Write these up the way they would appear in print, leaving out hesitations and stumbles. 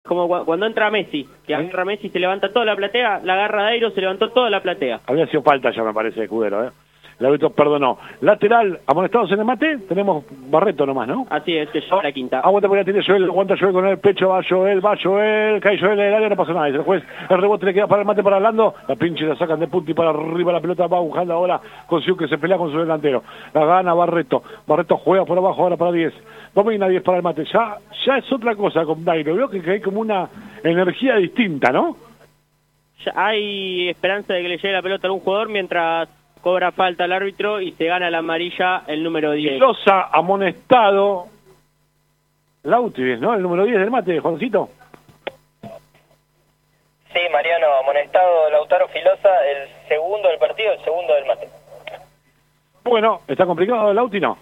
como cuando entra Messi, que agarra Messi, se levanta toda la platea, la agarra Dairo, se levantó toda la platea. Había sido falta ya, me parece, Escudero, ¿eh? El árbitro perdonó. Lateral, amonestados en el mate, tenemos Barreto nomás, ¿no? Así es, que lleva la quinta. Aguanta porque la tiene Joel, aguanta Joel con el pecho, va Joel, cae Joel en el área, no pasa nada. Dice el juez, el rebote le queda para el mate para Orlando, la pinche la sacan de punta y para arriba la pelota va buscando ahora con Siu que se pelea con su delantero. La gana Barreto juega por abajo ahora para 10. Domina 10 para el mate, ya es otra cosa con Dairo, veo que hay como una energía distinta, ¿no? Ya hay esperanza de que le llegue la pelota a algún jugador mientras cobra falta el árbitro y se gana la amarilla el número 10. Filosa amonestado. Lauti, ¿no? El número 10 del mate, Juancito. Sí, Mariano, amonestado Lautaro Filosa, el segundo del partido, el segundo del mate. Bueno, ¿está complicado Lauti, no?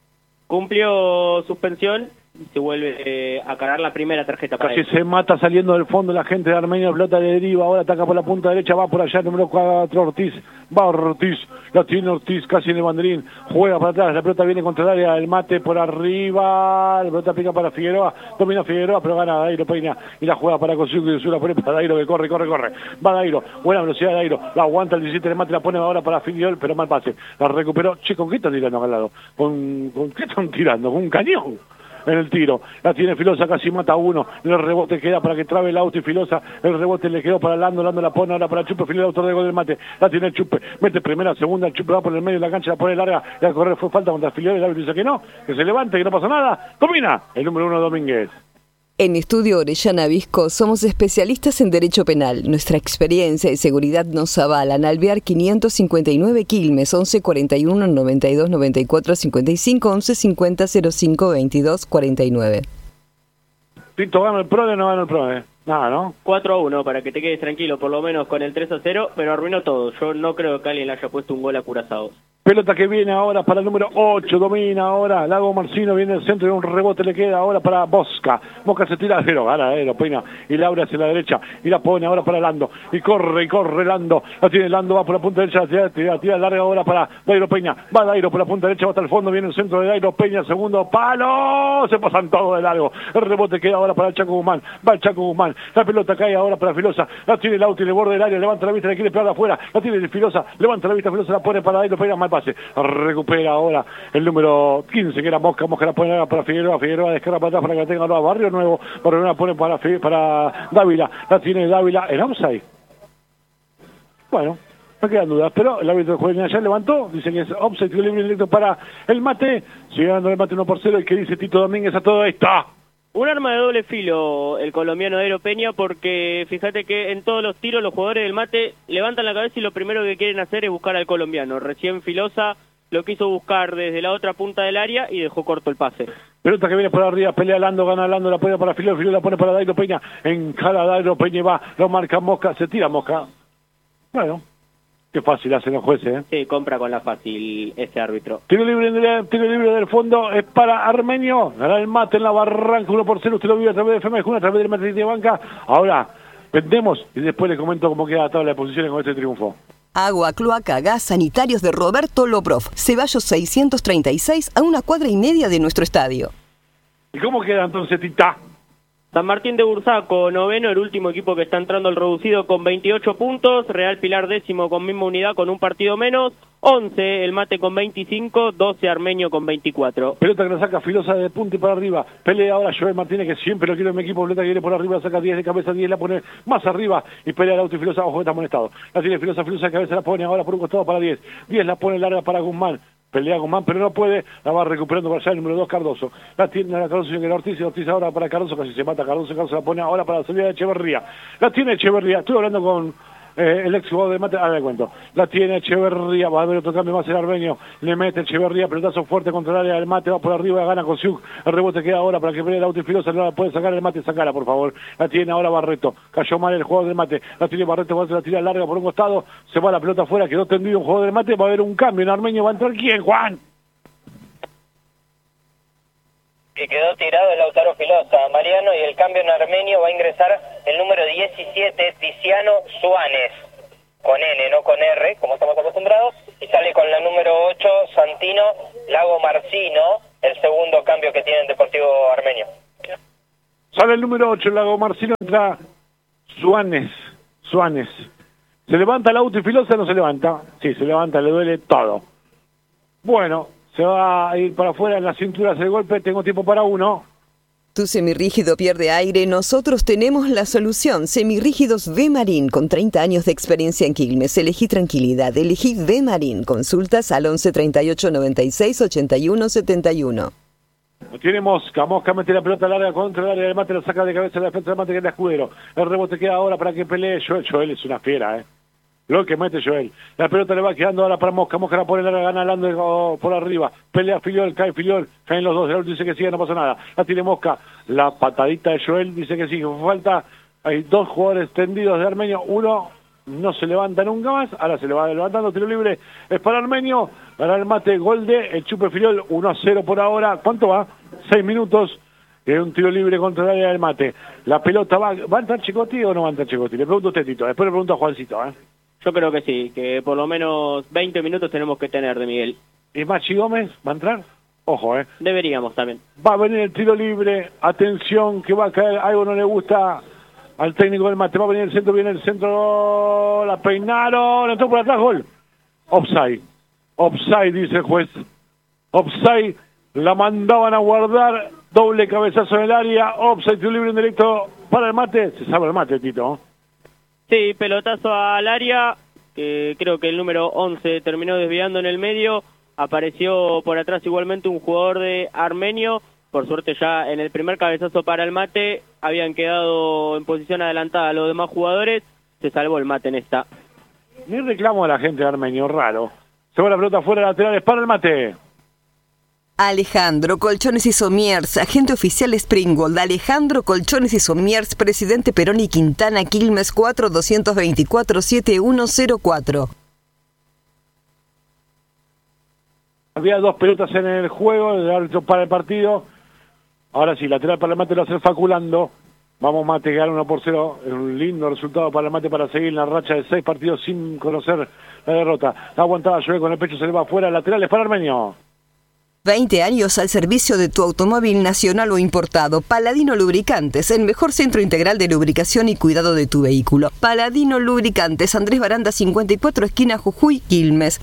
Cumplió suspensión y se vuelve a cargar la primera tarjeta para Casi él. se mata saliendo del fondo la gente de Armenio, pelota de deriva, ahora ataca por la punta derecha, va por allá, número 4 Ortiz, va Ortiz, la tiene Ortiz casi en el banderín, juega para atrás, la pelota viene contra el área, el mate por arriba, la pelota pica para Figueroa, domina Figueroa, pero gana Dairo Peña, y la juega para Cosiuco y la pone para Dairo, que corre, va Dairo, buena velocidad de Dairo, la aguanta el 17 del mate, la pone ahora para Figueroa, pero mal pase, la recuperó. Che, ¿con qué están tirando acá al lado? ¿Con qué están tirando? ¿Con un cañón? En el tiro, la tiene Filosa, casi mata a uno, el rebote queda para que trabe el auto y Filosa, el rebote le quedó para Lando la pone ahora para Chupe, final el autor de gol del mate, la tiene el Chupe, mete primera, segunda, el Chupe va por el medio de la cancha, la pone larga, y al correr fue falta contra Filiol, el árbitro dice que no, que se levante, que no pasa nada, domina el número 1 Domínguez. En Estudio Orellana Visco somos especialistas en Derecho Penal. Nuestra experiencia y seguridad nos avalan. Alvear 559 Quilmes, 11 41 92 94 55, 11 50 05 22 49. Tito, ¿gana el PRODE o no gana el PRODE? Nada, ¿no? 4-1 para que te quedes tranquilo, por lo menos con el 3-0, pero arruinó todo. Yo no creo que alguien le haya puesto un gol a Curazao. Pelota que viene ahora para el número 8, domina ahora, Lago Marcino viene al centro y un rebote le queda ahora para Mosca. Mosca se tira, pero gana, lo peina, y Laura hacia la derecha, y la pone ahora para Lando, y corre Lando, la tiene Lando, va por la punta derecha, tira larga ahora para Dairo Peña, va Dairo por la punta derecha, va hasta el fondo, viene el centro de Dairo Peña, segundo palo, se pasan todo de largo, el rebote queda ahora para el Chaco Guzmán, va el Chaco Guzmán, la pelota cae ahora para Filosa, la tiene Lauti en el borde del área, levanta la vista, le quiere pegar afuera, la tiene Filosa, levanta la vista, Filosa la pone para Dairo Peña, mal pase, recupera ahora el número 15 que era Mosca la pone ahora para Figueroa descarga para atrás para que la tenga ahora Barrio Nuevo la pone para Dávila, la tiene Dávila en offside. Bueno, no quedan dudas, pero el árbitro de juvenil ya levantó, dice que es offside, tiro libre directo para el mate, sigue dando el mate 1-0, y que dice Tito Domínguez a todo esto. Un arma de doble filo el colombiano Dairo Peña, porque fíjate que en todos los tiros los jugadores del mate levantan la cabeza y lo primero que quieren hacer es buscar al colombiano. Recién Filosa lo quiso buscar desde la otra punta del área y dejó corto el pase. Pelota que viene por arriba, pelea Lando, gana Lando, la pone para Filo la pone para Dairo Peña, encara Dairo Peña y va, lo marca Mosca, se tira Mosca. Bueno, qué fácil hacen los jueces, ¿eh? Sí, compra con la fácil este árbitro. Tiro libre del fondo, es para Armenio, gana el mate en la barranca, 1-0, usted lo vive a través de FM, a través del mate de banca. Ahora, vendemos y después le comento cómo queda la tabla de posiciones con este triunfo. Agua, cloaca, gas, sanitarios de Roberto Lobrov. Ceballos 636 a 1,5 cuadras de nuestro estadio. ¿Y cómo queda entonces, Tita? San Martín de Bursaco, noveno, el último equipo que está entrando al reducido con 28 puntos. Real Pilar, décimo con misma unidad con un partido menos. 11, el mate con 25, 12 Armenio con 24. Pelota que la saca Filosa de punta y para arriba. Pelea ahora Joel Martínez, que siempre lo quiere en mi equipo. Pelota que viene por arriba, saca 10 de cabeza, 10 la pone más arriba y pelea el auto y Filosa abajo, está amonestado. La tiene Filosa de cabeza, la pone ahora por un costado para 10. 10 la pone larga para Guzmán. Pelea Guzmán, pero no puede, la va recuperando para allá el número 2 Cardoso. La tiene la Cardoso y Ortiz ahora para Cardoso, casi se mata Cardoso la pone ahora para la salida de Echeverría. La tiene Echeverría, estoy hablando con el ex jugador de mate, ahora le cuento. La tiene Echeverría, va a haber otro cambio más el Armenio, le mete Echeverría, pelotazo fuerte contra el área del mate, va por arriba, gana con Siuk, el rebote queda ahora para que pelee el auto y Filosa, no la puede sacar el mate, sacala por favor. La tiene ahora Barreto, cayó mal el jugador del mate, la tiene Barreto, la tira larga por un costado, se va la pelota afuera, quedó tendido un jugador del mate, va a haber un cambio en Armenio, va a entrar ¿quién, Juan? Que quedó tirado el Lautaro Filosa, Mariano, y el cambio en Armenio va a ingresar el número 17, Tiziano Suárez, con N, no con R, como estamos acostumbrados, y sale con la número 8, Santino Lago Marcino, el segundo cambio que tiene el Deportivo Armenio. Sale el número 8, el Lago Marcino, entra Suárez. ¿Se levanta el auto y Filosa o no se levanta? Sí, se levanta, le duele todo. Bueno, se va a ir para afuera, en la cintura hace el golpe, tengo tiempo para uno. Tu semirrígido pierde aire, nosotros tenemos la solución. Semirrígidos V-Marín, con 30 años de experiencia en Quilmes. Elegí tranquilidad, elegí V-Marín. Consultas al 11 38 96 81 71. Tiene Mosca mete la pelota larga contra el área del mate, lo saca de cabeza la defensa del mate que es el escudero. El rebote queda ahora para que pelee Joel es una fiera, Lo que mete Joel. La pelota le va quedando ahora para Mosca la pone larga, gana Lando por arriba. Pelea Filiol, caen los dos. El dice que sigue, no pasa nada. La tiene Mosca. La patadita de Joel dice que sí, falta. Hay dos jugadores tendidos de Armenio. Uno no se levanta nunca más. Ahora se le va levantando. Tiro libre es para Armenio. Para el mate, gol de el Chupe Filiol. 1-0 por ahora. ¿Cuánto va? 6 minutos. Un tiro libre contra el área del mate. La pelota va a entrar Chicotti o no va a entrar Chicotti. Le pregunto a usted, Tito. Después le pregunto a Juancito, Yo creo que sí, que por lo menos 20 minutos tenemos que tener de Miguel. ¿Y Machi Gómez va a entrar? Ojo, Deberíamos también. Va a venir el tiro libre, atención, que va a caer, algo no le gusta al técnico del mate, va a venir el centro, viene el centro, la peinaron, entró por atrás, gol. Offside, dice el juez. Offside, la mandaban a guardar, doble cabezazo en el área, offside, tiro libre en directo para el mate, se sabe el mate, Tito. Sí, pelotazo al área, que creo que el número 11 terminó desviando en el medio, apareció por atrás igualmente un jugador de Armenio, por suerte ya en el primer cabezazo para el mate, habían quedado en posición adelantada los demás jugadores, se salvó el mate en esta. Ni reclamo a la gente de Armenio, raro. Se va la pelota afuera, laterales para el mate. Alejandro Colchones y Somiers, agente oficial Springgold. Alejandro Colchones y Somiers, presidente Perón y Quintana, Quilmes 4-224-7104. Había dos pelotas en el juego, el árbitro para el partido. Ahora sí, lateral para el mate lo hace Faculando. Vamos mate, ganar 1-0. Un lindo resultado para el mate para seguir en la racha de 6 partidos sin conocer la derrota. La aguantaba Joel con el pecho, se le va afuera. Laterales para Armenio. 20 años al servicio de tu automóvil nacional o importado. Paladino Lubricantes, el mejor centro integral de lubricación y cuidado de tu vehículo. Paladino Lubricantes, Andrés Baranda 54, esquina Jujuy, Quilmes,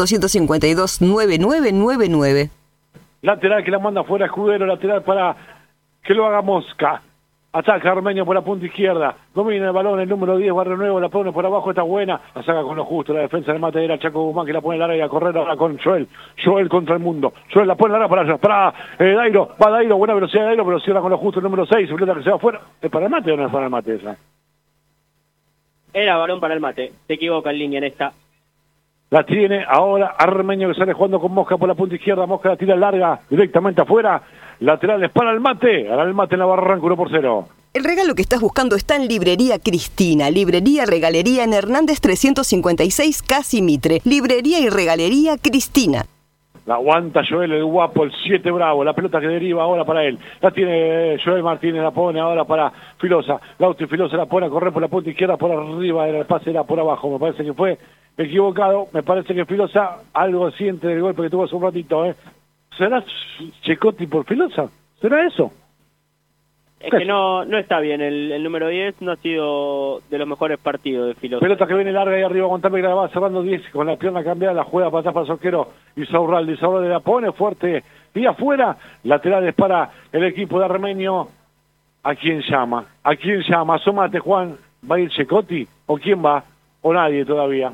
4252-9999. Lateral que la manda fuera Escudero, lateral para que lo haga Mosca. Ataca Armenio por la punta izquierda. Domina el balón el número 10, Barrio Nuevo, la pone por abajo, está buena. La saca con lo justo, la defensa del mate era Chaco Guzmán, que la pone larga y a correr ahora con Joel. Joel contra el mundo. Joel la pone larga para Dairo. Va Dairo, buena velocidad de Dairo, pero cierra con lo justo el número 6. Pelota que se va afuera. ¿Es para el mate o no es para el mate esa? Era balón para el mate. Se equivoca en línea en esta. La tiene ahora Armenio, que sale jugando con Mosca por la punta izquierda. Mosca la tira larga directamente afuera. Laterales para el mate. Ahora el mate en la Barranca 1-0. El regalo que estás buscando está en Librería Cristina. Librería Regalería en Hernández 356, Casi Mitre. Librería y Regalería Cristina. La aguanta Joel, el guapo, el 7 bravo. La pelota que deriva ahora para él. La tiene Joel Martínez, la pone ahora para Filosa. Lauti Filosa la pone a correr por la punta izquierda, por arriba. El pase era por abajo. Me parece que fue equivocado. Me parece que Filosa algo siente del golpe que tuvo hace un ratito. ¿Será Chicotti por Filosa? ¿Será eso? Es que no está bien, el número 10 no ha sido de los mejores partidos de Filosa. Pelota que viene larga ahí arriba, aguantame que la va cerrando 10 con la pierna cambiada, la juega para atrás para el Soquero Isaurralde la pone fuerte y afuera, laterales para el equipo de Armenio. ¿A quién llama? Asómate, Juan. ¿Va a ir Chicotti? ¿O quién va? ¿O nadie todavía?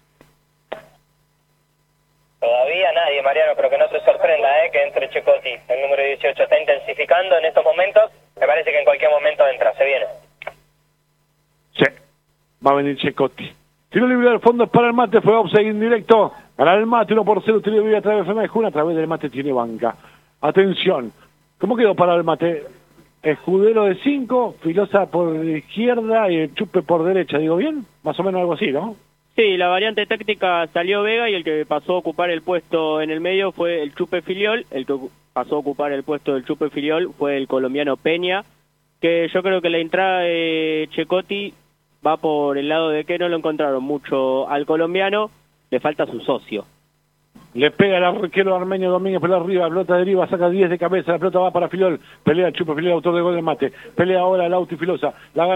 Todavía nadie, Mariano, pero que no te sorprenda que entre Chicotti, el número 18, está intensificando en estos momentos. Me parece que en cualquier momento entra, se viene. Sí, va a venir Chicotti. Tiro libre del fondo es para el mate, fue offside indirecto. Para el mate, 1-0, tiro libre a través de FMJ, a través del mate tiene banca. Atención, ¿cómo quedó para el mate? Escudero de 5, Filosa por izquierda y el Chupe por derecha, ¿digo bien? Más o menos algo así, ¿no? Sí, la variante táctica salió Vega y el que pasó a ocupar el puesto en el medio fue el Chupe Filiol. El que pasó a ocupar el puesto del Chupe Filiol fue el colombiano Peña, que yo creo que la entrada de Chicotti va por el lado de que no lo encontraron mucho al colombiano, le falta su socio. Le pega el arquero armenio Domínguez por arriba, pelota deriva, saca 10 de cabeza, la pelota va para Filol, pelea el Chupo Filol, autor de gol del mate, pelea ahora el Auti Filosa, la gana